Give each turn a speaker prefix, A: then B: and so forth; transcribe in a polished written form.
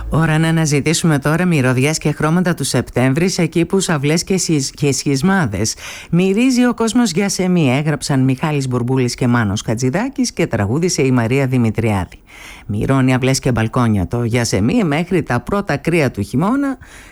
A: Ώρα να αναζητήσουμε τώρα μυρωδιές και χρώματα του Σεπτέμβρη σε κήπους, αυλές και σχισμάδες. Μυρίζει ο κόσμος για σεμί, έγραψαν Μιχάλης Μπουρμπούλης και Μάνος Χατζηδάκης και τραγούδισε η Μαρία Δημητριάδη. Μυρώνει αυλές και μπαλκόνια το γιασεμί μέχρι τα πρώτα κρύα του χειμώνα.